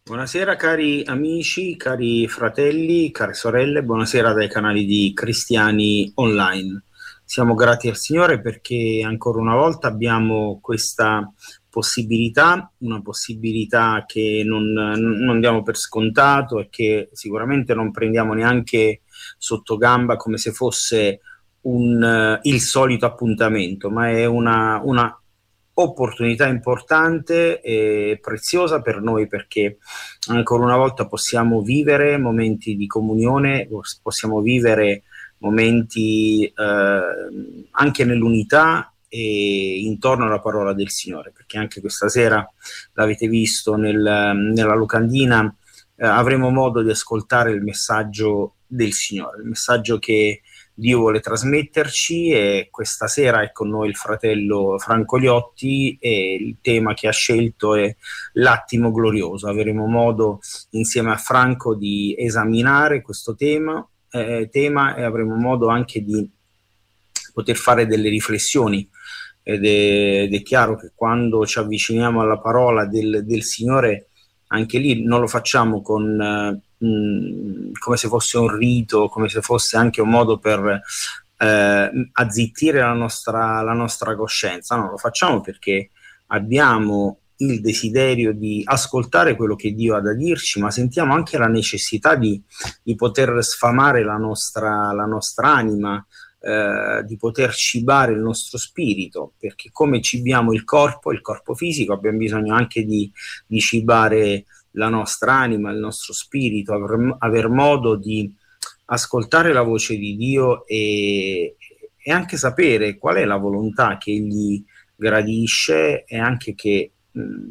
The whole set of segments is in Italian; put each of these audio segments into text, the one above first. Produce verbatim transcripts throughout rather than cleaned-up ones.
Buonasera cari amici, cari fratelli, care sorelle, buonasera dai canali di Cristiani Online. Siamo grati al Signore perché ancora una volta abbiamo questa possibilità, una possibilità che non, non diamo per scontato e che sicuramente non prendiamo neanche sotto gamba come se fosse un, il solito appuntamento, ma è una, una opportunità importante e preziosa per noi perché ancora una volta possiamo vivere momenti di comunione, possiamo vivere momenti eh, anche nell'unità e intorno alla parola del Signore, perché anche questa sera l'avete visto nel, nella locandina, eh, avremo modo di ascoltare il messaggio del Signore, il messaggio che Dio vuole trasmetterci, e questa sera è con noi il fratello Franco Liotti e il tema che ha scelto è l'attimo glorioso. Avremo modo insieme a Franco di esaminare questo tema, eh, tema e avremo modo anche di poter fare delle riflessioni ed è, ed è chiaro che quando ci avviciniamo alla parola del, del Signore, anche lì non lo facciamo con eh, mh, come se fosse un rito, come se fosse anche un modo per eh, azzittire la nostra, la nostra coscienza. No, lo facciamo perché abbiamo il desiderio di ascoltare quello che Dio ha da dirci, ma sentiamo anche la necessità di, di poter sfamare la nostra, la nostra anima, eh, di poter cibare il nostro spirito, perché come cibiamo il corpo, il corpo fisico, abbiamo bisogno anche di, di cibare la nostra anima, il nostro spirito, aver, aver modo di ascoltare la voce di Dio e, e anche sapere qual è la volontà che Egli gradisce e anche che mh,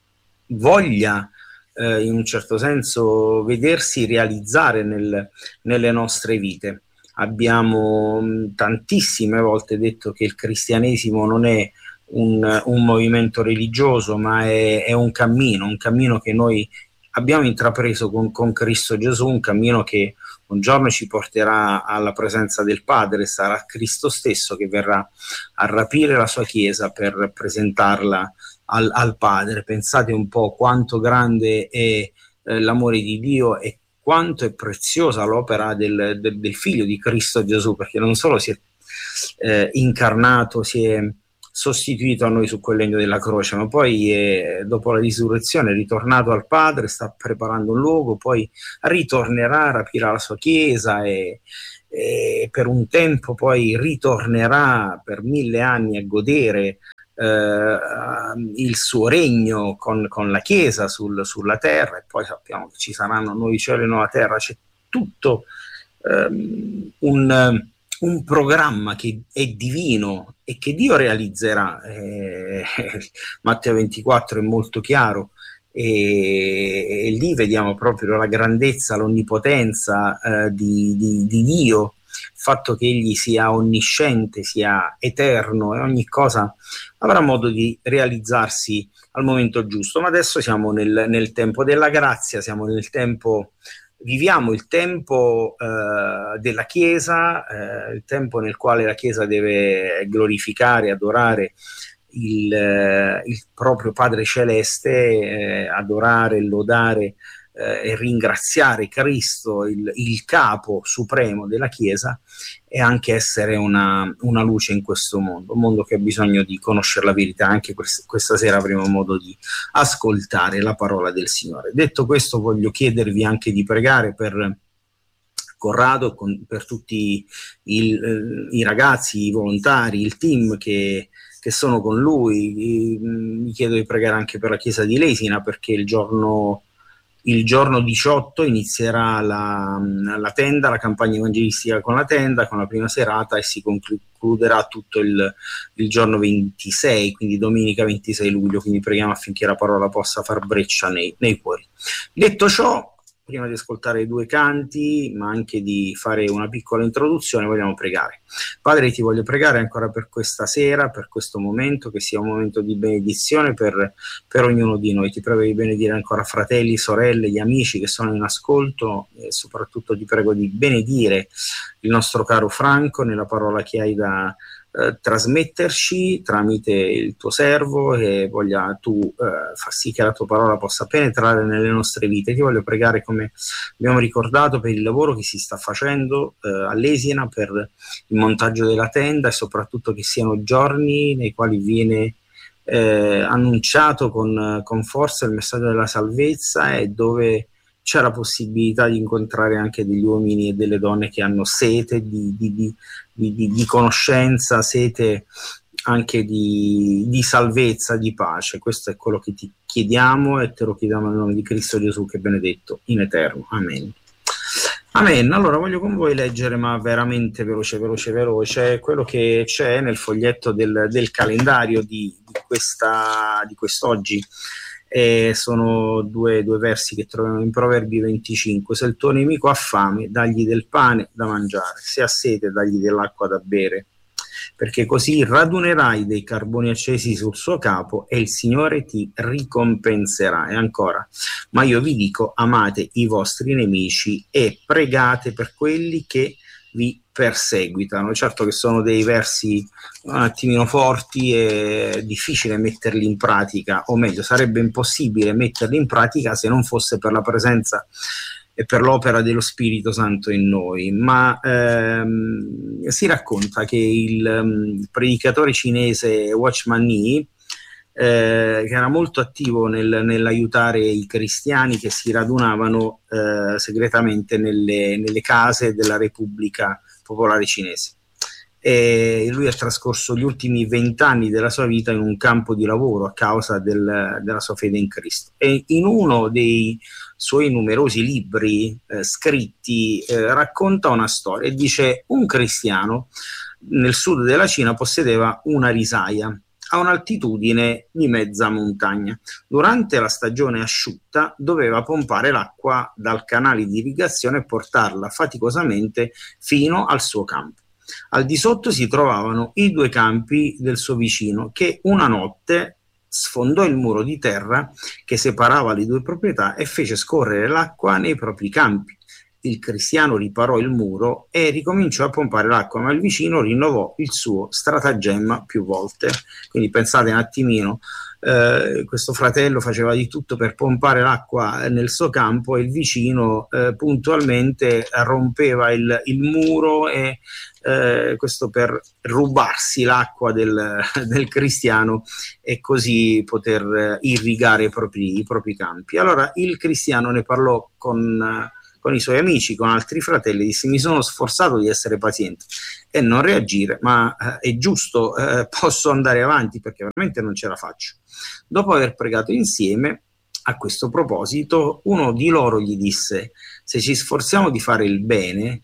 voglia eh, in un certo senso vedersi realizzare nel, nelle nostre vite. Abbiamo mh, tantissime volte detto che il cristianesimo non è un, un movimento religioso, ma è, è un cammino, un cammino che noi abbiamo intrapreso con, con Cristo Gesù, un cammino che un giorno ci porterà alla presenza del Padre. Sarà Cristo stesso che verrà a rapire la sua Chiesa per presentarla al, al Padre. Pensate un po' quanto grande è eh, l'amore di Dio e quanto è preziosa l'opera del, del, del Figlio di Cristo Gesù, perché non solo si è eh, incarnato, si è sostituito a noi su quel legno della croce, ma poi eh, dopo la risurrezione è ritornato al Padre, sta preparando un luogo, poi ritornerà, rapirà la sua Chiesa e, e per un tempo poi ritornerà per mille anni a godere eh, il suo regno con, con la Chiesa sul, sulla terra, e poi sappiamo che ci saranno nuovi cieli e nuova terra. C'è tutto um, un un programma che è divino e che Dio realizzerà. eh, Matteo ventiquattro è molto chiaro, e, e lì vediamo proprio la grandezza, l'onnipotenza eh, di, di, di Dio, il fatto che Egli sia onnisciente, sia eterno, e ogni cosa avrà modo di realizzarsi al momento giusto. Ma adesso siamo nel, nel tempo della grazia, siamo nel tempo Viviamo il tempo eh, della Chiesa, eh, il tempo nel quale la Chiesa deve glorificare, adorare il, eh, il proprio Padre Celeste, eh, adorare, lodare eh, e ringraziare Cristo, il, il capo supremo della Chiesa, e anche essere una, una luce in questo mondo, un mondo che ha bisogno di conoscere la verità. Anche quest- questa sera avremo modo di ascoltare la parola del Signore. Detto questo, voglio chiedervi anche di pregare per Corrado, con, per tutti il, i ragazzi, i volontari, il team che, che sono con lui. Mi chiedo di pregare anche per la Chiesa di Lesina, perché il giorno Il giorno diciotto inizierà la, la tenda, la campagna evangelistica con la tenda, con la prima serata, e si concluderà tutto il, il giorno ventisei, quindi domenica ventisei luglio. Quindi preghiamo affinché la parola possa far breccia nei, nei cuori. Detto ciò, prima di ascoltare i due canti, ma anche di fare una piccola introduzione, vogliamo pregare. Padre, ti voglio pregare ancora per questa sera, per questo momento, che sia un momento di benedizione per, per ognuno di noi. Ti prego di benedire ancora fratelli, sorelle, gli amici che sono in ascolto, e soprattutto ti prego di benedire il nostro caro Franco nella parola che hai da, eh, trasmetterci tramite il tuo servo, e voglia tu eh, far sì che la tua parola possa penetrare nelle nostre vite. Ti voglio pregare, come abbiamo ricordato, per il lavoro che si sta facendo eh, all'Esina, per il montaggio della tenda, e soprattutto che siano giorni nei quali viene eh, annunciato con, con forza il messaggio della salvezza, e dove c'è la possibilità di incontrare anche degli uomini e delle donne che hanno sete di, di, di, di, di conoscenza, sete anche di, di salvezza, di pace. Questo è quello che ti chiediamo, e te lo chiediamo nel nome di Cristo Gesù, che è benedetto in eterno. Amen. Amen. Allora voglio con voi leggere, ma veramente veloce, veloce, veloce, quello che c'è nel foglietto del, del calendario di, di, questa, di quest'oggi. E sono due, due versi che troviamo in Proverbi venticinque. Se il tuo nemico ha fame, dagli del pane da mangiare; se ha sete, dagli dell'acqua da bere, perché così radunerai dei carboni accesi sul suo capo, e il Signore ti ricompenserà. E ancora: ma io vi dico, amate i vostri nemici e pregate per quelli che vi perseguitano. Certo che sono dei versi un attimino forti, e difficile metterli in pratica, o meglio, sarebbe impossibile metterli in pratica se non fosse per la presenza e per l'opera dello Spirito Santo in noi. Ma ehm, si racconta che il, um, il predicatore cinese Watchman Nee, Eh, che era molto attivo nel, nell'aiutare i cristiani che si radunavano eh, segretamente nelle, nelle case della Repubblica Popolare Cinese. E lui ha trascorso gli ultimi vent'anni della sua vita in un campo di lavoro a causa del, della sua fede in Cristo. E in uno dei suoi numerosi libri eh, scritti eh, racconta una storia, e dice: un cristiano nel sud della Cina possedeva una risaia a un'altitudine di mezza montagna. Durante la stagione asciutta doveva pompare l'acqua dal canale di irrigazione e portarla faticosamente fino al suo campo. Al di sotto si trovavano i due campi del suo vicino, che una notte sfondò il muro di terra che separava le due proprietà e fece scorrere l'acqua nei propri campi. Il cristiano riparò il muro e ricominciò a pompare l'acqua, ma il vicino rinnovò il suo stratagemma più volte. Quindi pensate un attimino, eh, questo fratello faceva di tutto per pompare l'acqua nel suo campo, e il vicino eh, puntualmente rompeva il, il muro, e eh, questo per rubarsi l'acqua del, del cristiano, e così poter irrigare i propri, i propri campi. Allora il cristiano ne parlò con... con i suoi amici, con altri fratelli, disse: mi sono sforzato di essere paziente e non reagire, ma eh, è giusto, eh, posso andare avanti perché veramente non ce la faccio. Dopo aver pregato insieme, a questo proposito, uno di loro gli disse: se ci sforziamo di fare il bene,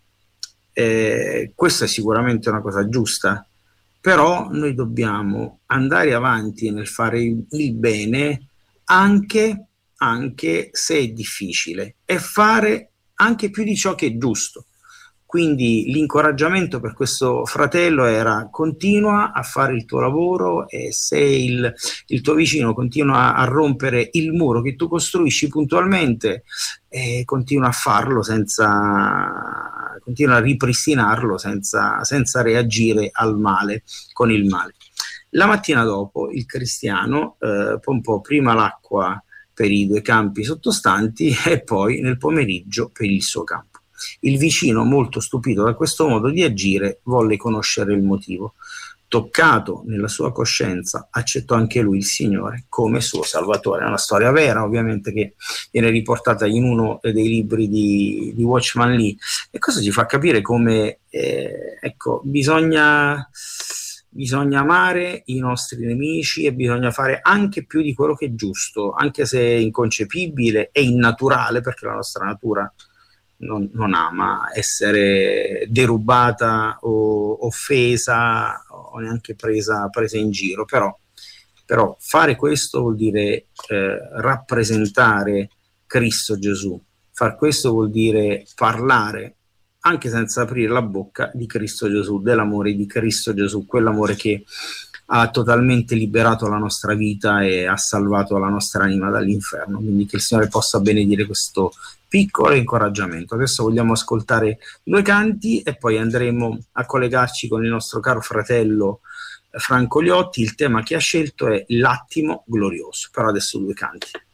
eh, questa è sicuramente una cosa giusta, però noi dobbiamo andare avanti nel fare il, il bene anche anche se è difficile, e fare anche più di ciò che è giusto. Quindi l'incoraggiamento per questo fratello era: continua a fare il tuo lavoro, e se il, il tuo vicino continua a rompere il muro che tu costruisci puntualmente, eh, continua a farlo senza, continua a ripristinarlo senza, senza reagire al male con il male. La mattina dopo il cristiano eh, pompò prima l'acqua per i due campi sottostanti e poi nel pomeriggio per il suo campo. Il vicino, molto stupito da questo modo di agire, volle conoscere il motivo. Toccato nella sua coscienza, accettò anche lui il Signore come suo Salvatore. È una storia vera, ovviamente, che viene riportata in uno dei libri di, di Watchman Nee, e questo ci fa capire come eh, ecco, bisogna... bisogna amare i nostri nemici, e bisogna fare anche più di quello che è giusto, anche se è inconcepibile e innaturale, perché la nostra natura non, non ama essere derubata o offesa o neanche presa, presa in giro. Però, però fare questo vuol dire eh, rappresentare Cristo Gesù. Far questo vuol dire parlare, anche senza aprire la bocca, di Cristo Gesù, dell'amore di Cristo Gesù, quell'amore che ha totalmente liberato la nostra vita e ha salvato la nostra anima dall'inferno. Quindi che il Signore possa benedire questo piccolo incoraggiamento. Adesso vogliamo ascoltare due canti e poi andremo a collegarci con il nostro caro fratello Franco Liotti. Il tema che ha scelto è L'attimo glorioso. Però adesso due canti.